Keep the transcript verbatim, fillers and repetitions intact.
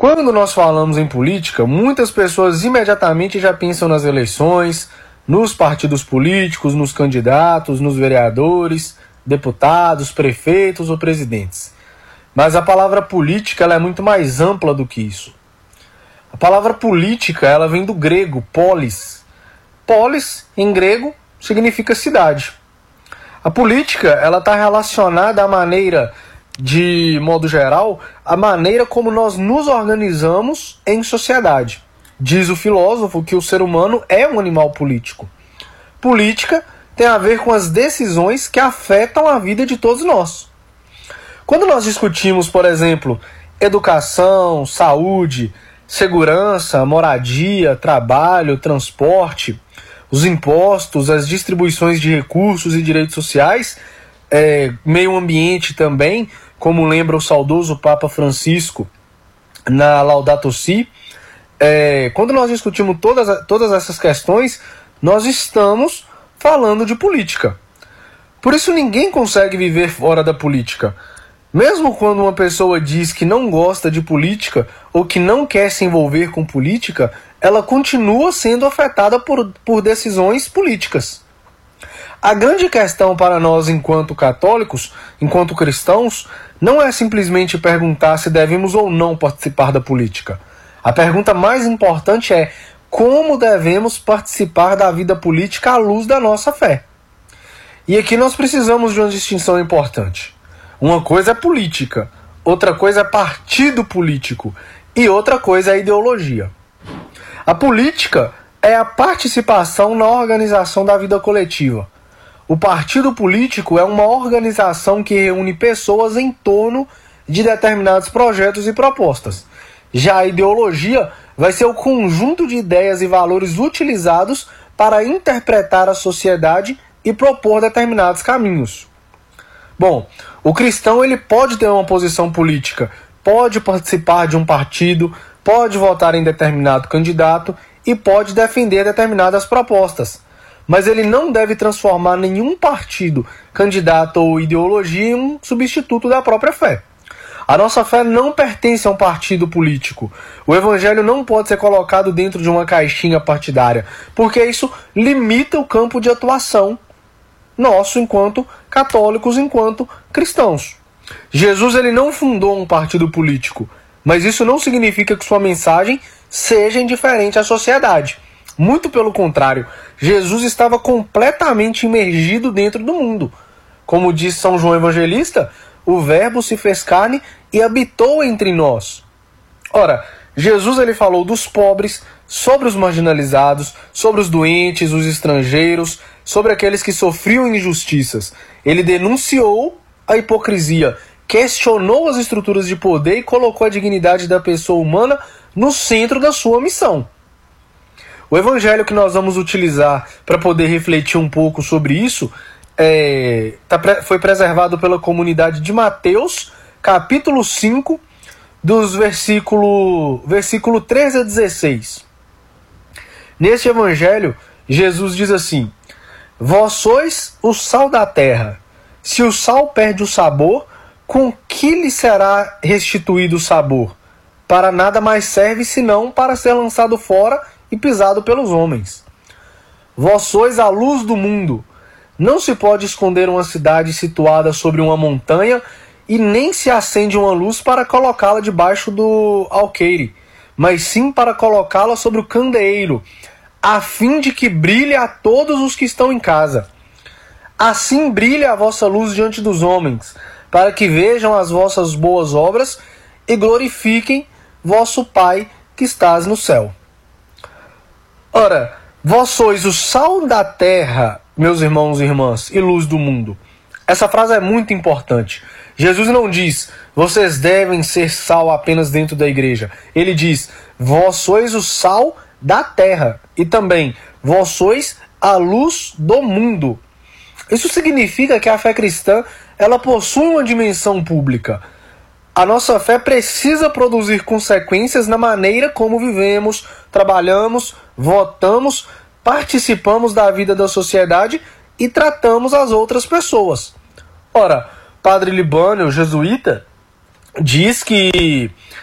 Quando nós falamos em política, muitas pessoas imediatamente já pensam nas eleições, nos partidos políticos, nos candidatos, nos vereadores, deputados, prefeitos ou presidentes. Mas a palavra política ela é muito mais ampla do que isso. A palavra política ela vem do grego, polis. Polis, em grego, significa cidade. A política ela está relacionada à maneira, de modo geral, a maneira como nós nos organizamos em sociedade. Diz o filósofo que o ser humano é um animal político. Política tem a ver com as decisões que afetam a vida de todos nós. Quando nós discutimos, por exemplo, educação, saúde, segurança, moradia, trabalho, transporte, os impostos, as distribuições de recursos e direitos sociais, é, meio ambiente também, como lembra o saudoso Papa Francisco na Laudato Si, é, quando nós discutimos todas, todas essas questões, nós estamos falando de política. Por isso ninguém consegue viver fora da política. Mesmo quando uma pessoa diz que não gosta de política ou que não quer se envolver com política, ela continua sendo afetada por, por decisões políticas. A grande questão para nós enquanto católicos, enquanto cristãos, não é simplesmente perguntar se devemos ou não participar da política. A pergunta mais importante é como devemos participar da vida política à luz da nossa fé. E aqui nós precisamos de uma distinção importante. Uma coisa é política, outra coisa é partido político e outra coisa é ideologia. A política é a participação na organização da vida coletiva. O partido político é uma organização que reúne pessoas em torno de determinados projetos e propostas. Já a ideologia vai ser o conjunto de ideias e valores utilizados para interpretar a sociedade e propor determinados caminhos. Bom, o cristão ele pode ter uma posição política, pode participar de um partido, pode votar em determinado candidato e pode defender determinadas propostas. Mas ele não deve transformar nenhum partido, candidato ou ideologia em um substituto da própria fé. A nossa fé não pertence a um partido político. O evangelho não pode ser colocado dentro de uma caixinha partidária, porque isso limita o campo de atuação nosso enquanto católicos, enquanto cristãos. Jesus ele não fundou um partido político, mas isso não significa que sua mensagem seja indiferente à sociedade. Muito pelo contrário, Jesus estava completamente imergido dentro do mundo. Como diz São João Evangelista, o verbo se fez carne e habitou entre nós. Ora, Jesus ele falou dos pobres, sobre os marginalizados, sobre os doentes, os estrangeiros, sobre aqueles que sofriam injustiças. Ele denunciou a hipocrisia, questionou as estruturas de poder e colocou a dignidade da pessoa humana no centro da sua missão. O evangelho que nós vamos utilizar para poder refletir um pouco sobre isso é, tá, foi preservado pela comunidade de Mateus, capítulo cinco, dos versículo, versículo treze a dezesseis. Neste evangelho, Jesus diz assim: vós sois o sal da terra. Se o sal perde o sabor, com que lhe será restituído o sabor? Para nada mais serve senão para ser lançado fora e pisado pelos homens. Vós sois a luz do mundo. Não se pode esconder uma cidade situada sobre uma montanha e nem se acende uma luz para colocá-la debaixo do alqueire, mas sim para colocá-la sobre o candeeiro, a fim de que brilhe a todos os que estão em casa. Assim brilhe a vossa luz diante dos homens, para que vejam as vossas boas obras e glorifiquem vosso Pai que estás no céu. Ora, vós sois o sal da terra, meus irmãos e irmãs, e luz do mundo. Essa frase é muito importante. Jesus não diz, vocês devem ser sal apenas dentro da igreja. Ele diz, vós sois o sal da terra. E também, vós sois a luz do mundo. Isso significa que a fé cristã, ela possui uma dimensão pública. A nossa fé precisa produzir consequências na maneira como vivemos, trabalhamos, votamos, participamos da vida da sociedade e tratamos as outras pessoas. Ora, Padre Libânio, jesuíta, diz que